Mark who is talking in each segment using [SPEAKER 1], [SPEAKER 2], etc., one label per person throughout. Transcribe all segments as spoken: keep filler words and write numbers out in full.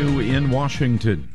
[SPEAKER 1] Avenue in Washington.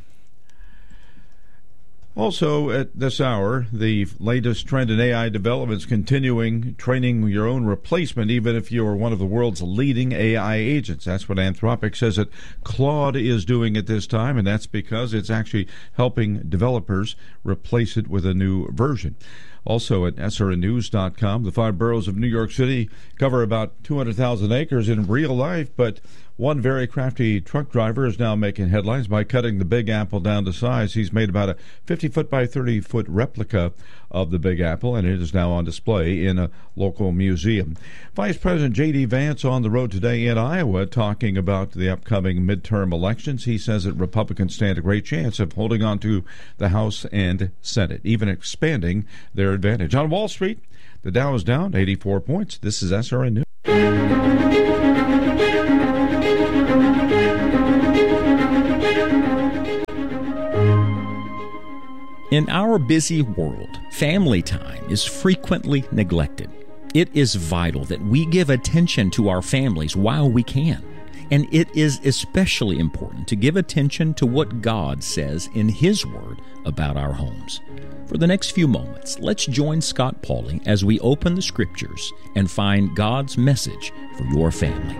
[SPEAKER 1] Also at this hour, the latest trend in A I developments continuing, training your own replacement even if you're one of the world's leading A I agents. That's what Anthropic says that Claude is doing at this time, and that's because it's actually helping developers replace it with a new version. Also at S R N news dot com, the five boroughs of New York City cover about two hundred thousand acres in real life, but one very crafty truck driver is now making headlines by cutting the Big Apple down to size. He's made about a fifty foot by thirty foot replica of the Big Apple, and it is now on display in a local museum. Vice President J D. Vance on the road today in Iowa talking about the upcoming midterm elections. He says that Republicans stand a great chance of holding on to the House and Senate, even expanding their advantage. On Wall Street, the Dow is down eighty-four points. This is S R N News.
[SPEAKER 2] In our busy world, family time is frequently neglected. It is vital that we give attention to our families while we can. And it is especially important to give attention to what God says in His Word about our homes. For the next few moments, let's join Scott Pauley as we open the Scriptures and find God's message for your family.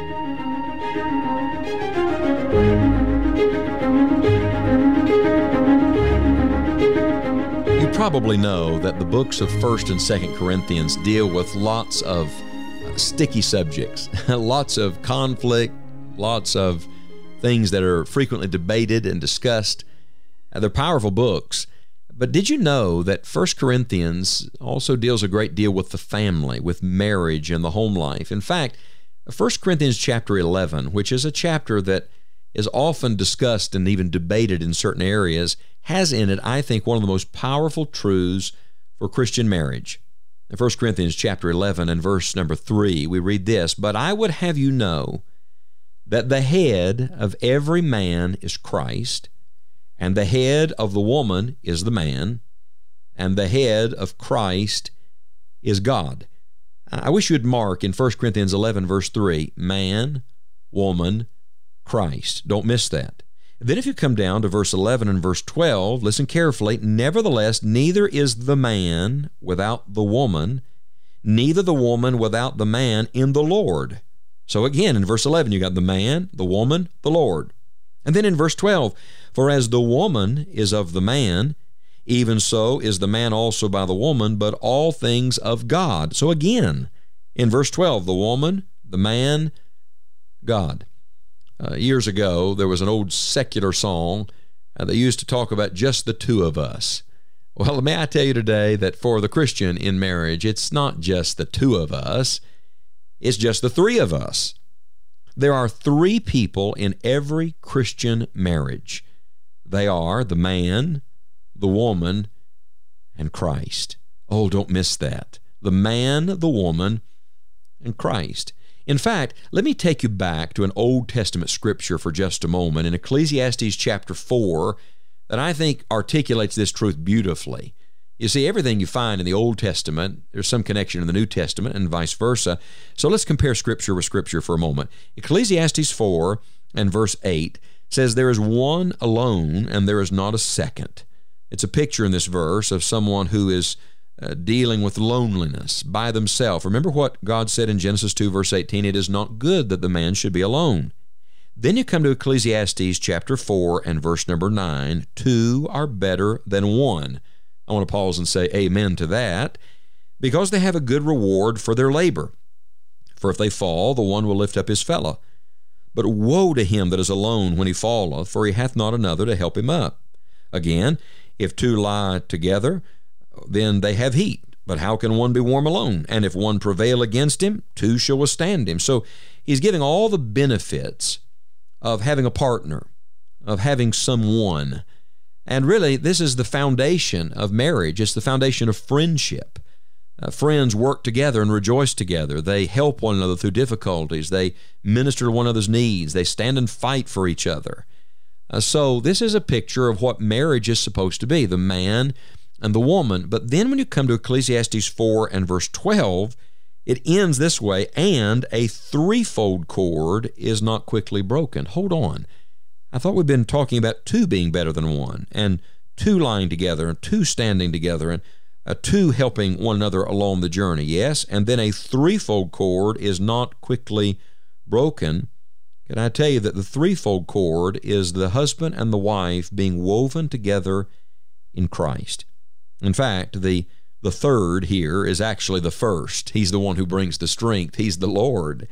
[SPEAKER 3] You probably know that the books of First and Second Corinthians deal with lots of sticky subjects, lots of conflict, lots of things that are frequently debated and discussed. They're powerful books. But did you know that First Corinthians also deals a great deal with the family, with marriage and the home life? In fact, First Corinthians chapter eleven, which is a chapter that is often discussed and even debated in certain areas, has in it, I think, one of the most powerful truths for Christian marriage. In First Corinthians chapter eleven and verse number three, we read this, "But I would have you know that the head of every man is Christ, and the head of the woman is the man, and the head of Christ is God." I wish you would mark in First Corinthians eleven verse three, man, woman, Christ. Don't miss that. Then if you come down to verse eleven and verse twelve, listen carefully. "Nevertheless, neither is the man without the woman, neither the woman without the man in the Lord." So again, in verse eleven, you got the man, the woman, the Lord. And then in verse twelve, "For as the woman is of the man, even so is the man also by the woman, but all things of God." So again, in verse twelve, the woman, the man, God. Uh, years ago, there was an old secular song uh, that used to talk about just the two of us. Well, may I tell you today that for the Christian in marriage, it's not just the two of us, it's just the three of us. There are three people in every Christian marriage. They are the man, the woman, and Christ. Oh, don't miss that. The man, the woman, and Christ. In fact, let me take you back to an Old Testament scripture for just a moment in Ecclesiastes chapter four that I think articulates this truth beautifully. You see, everything you find in the Old Testament, there's some connection in the New Testament and vice versa. So let's compare scripture with scripture for a moment. Ecclesiastes four and verse eight says, "There is one alone and there is not a second." It's a picture in this verse of someone who is Uh, dealing with loneliness by themselves. Remember what God said in Genesis two, verse eighteen, "It is not good that the man should be alone." Then you come to Ecclesiastes chapter four and verse number nine, "Two are better than one." I want to pause and say amen to that, because they have a good reward for their labor. For if they fall, the one will lift up his fellow. But woe to him that is alone when he falleth, for he hath not another to help him up. Again, if two lie together, then they have heat. But how can one be warm alone? And if one prevail against him, two shall withstand him. So he's giving all the benefits of having a partner, of having someone. And really, this is the foundation of marriage. It's the foundation of friendship. Uh, friends work together and rejoice together. They help one another through difficulties. They minister to one another's needs. They stand and fight for each other. Uh, so this is a picture of what marriage is supposed to be, the man and the woman. But then when you come to Ecclesiastes four and verse twelve, it ends this way, "And a threefold cord is not quickly broken." Hold on. I thought we've been talking about two being better than one, and two lying together, and two standing together, and uh, two helping one another along the journey. Yes, and then a threefold cord is not quickly broken. Can I tell you that the threefold cord is the husband and the wife being woven together in Christ? In fact, the the third here is actually the first. He's the one who brings the strength. He's the Lord.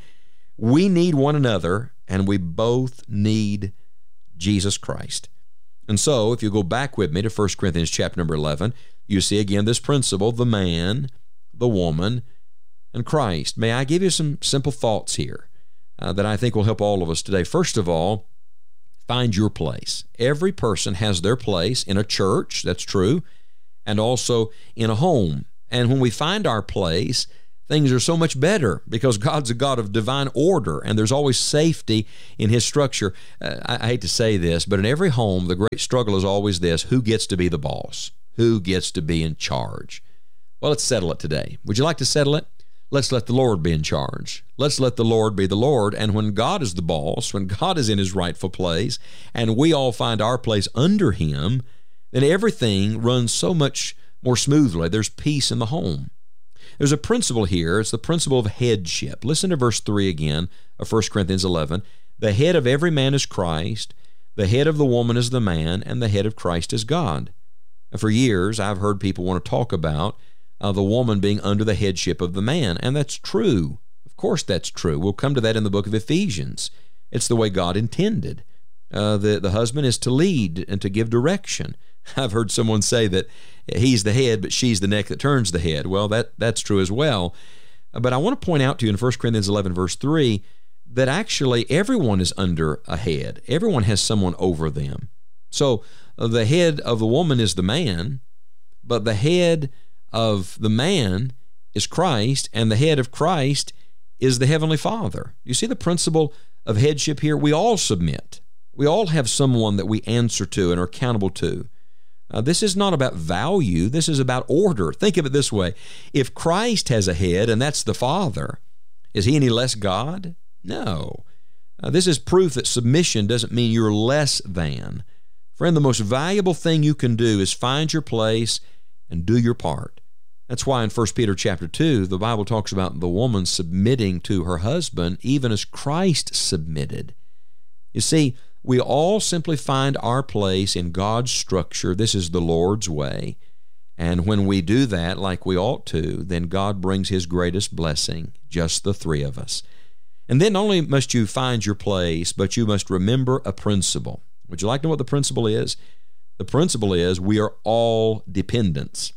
[SPEAKER 3] We need one another, and we both need Jesus Christ. And so, if you go back with me to First Corinthians chapter number eleven, you see again this principle, the man, the woman, and Christ. May I give you some simple thoughts here uh, that I think will help all of us today. First of all, find your place. Every person has their place in a church, that's true, and also in a home. And when we find our place, things are so much better because God's a God of divine order, and there's always safety in His structure. Uh, I, I hate to say this, but in every home, the great struggle is always this: who gets to be the boss? Who gets to be in charge? Well, let's settle it today. Would you like to settle it? Let's let the Lord be in charge. Let's let the Lord be the Lord, and when God is the boss, when God is in His rightful place, and we all find our place under Him, then everything runs so much more smoothly. There's peace in the home. There's a principle here. It's the principle of headship. Listen to verse three again of First Corinthians eleven. The head of every man is Christ, the head of the woman is the man, and the head of Christ is God. And for years, I've heard people want to talk about uh, the woman being under the headship of the man, and that's true. Of course that's true. We'll come to that in the book of Ephesians. It's the way God intended. Uh, the, the husband is to lead and to give direction. I've heard someone say that he's the head, but she's the neck that turns the head. Well, that that's true as well. But I want to point out to you in First Corinthians eleven, verse three, that actually everyone is under a head. Everyone has someone over them. So uh, the head of the woman is the man, but the head of the man is Christ, and the head of Christ is the Heavenly Father. You see the principle of headship here? We all submit. We all have someone that we answer to and are accountable to. Uh, this is not about value. This is about order. Think of it this way. If Christ has a head, and that's the Father, is He any less God? No. Uh, this is proof that submission doesn't mean you're less than. Friend, the most valuable thing you can do is find your place and do your part. That's why in First Peter chapter two, the Bible talks about the woman submitting to her husband even as Christ submitted. You see, we all simply find our place in God's structure. This is the Lord's way. And when we do that like we ought to, then God brings His greatest blessing, just the three of us. And then not only must you find your place, but you must remember a principle. Would you like to know what the principle is? The principle is we are all dependents.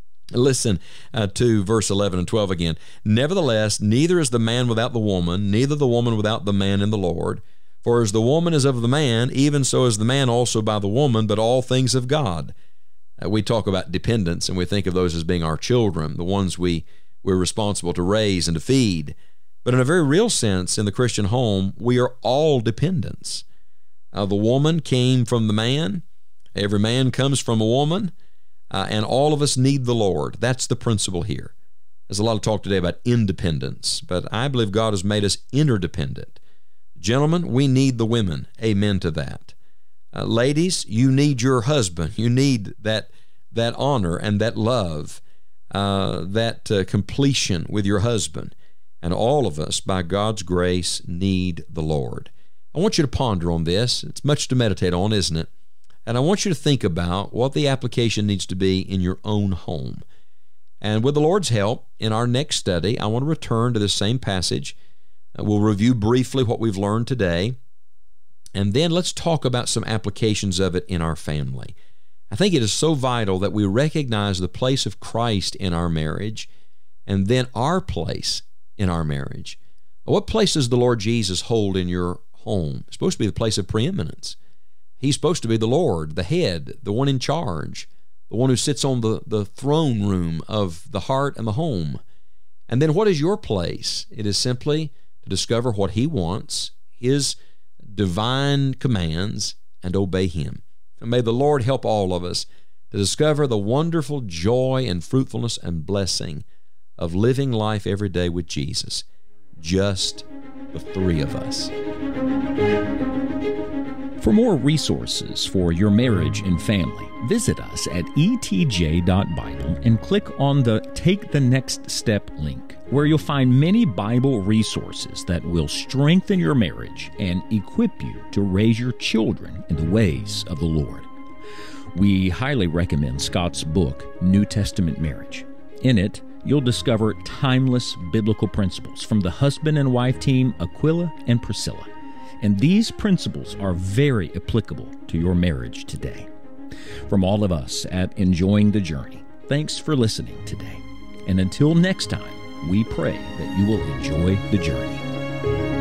[SPEAKER 3] Listen uh, to verse eleven and twelve again. Nevertheless, neither is the man without the woman, neither the woman without the man in the Lord. For as the woman is of the man, even so is the man also by the woman, but all things of God. Uh, we talk about dependence, and we think of those as being our children, the ones we, we're responsible to raise and to feed. But in a very real sense, in the Christian home, we are all dependents. Uh, the woman came from the man. Every man comes from a woman. Uh, and all of us need the Lord. That's the principle here. There's a lot of talk today about independence, but I believe God has made us interdependent. Gentlemen, we need the women. Amen to that. Uh, ladies, you need your husband. You need that that honor and that love, uh, that uh, completion with your husband. And all of us, by God's grace, need the Lord. I want you to ponder on this. It's much to meditate on, isn't it? And I want you to think about what the application needs to be in your own home. And with the Lord's help, in our next study, I want to return to this same passage. We'll review briefly what we've learned today, and then let's talk about some applications of it in our family. I think it is so vital that we recognize the place of Christ in our marriage, and then our place in our marriage. What place does the Lord Jesus hold in your home? It's supposed to be the place of preeminence. He's supposed to be the Lord, the head, the one in charge, the one who sits on the, the throne room of the heart and the home. And then what is your place? It is simply to discover what He wants, His divine commands, and obey Him. And may the Lord help all of us to discover the wonderful joy and fruitfulness and blessing of living life every day with Jesus. Just the three of us.
[SPEAKER 2] For more resources for your marriage and family, visit us at e t j dot bible and click on the Take the Next Step link, where you'll find many Bible resources that will strengthen your marriage and equip you to raise your children in the ways of the Lord. We highly recommend Scott's book, New Testament Marriage. In it, you'll discover timeless biblical principles from the husband and wife team Aquila and Priscilla. And these principles are very applicable to your marriage today. From all of us at Enjoying the Journey, thanks for listening today. And until next time, we pray that you will enjoy the journey.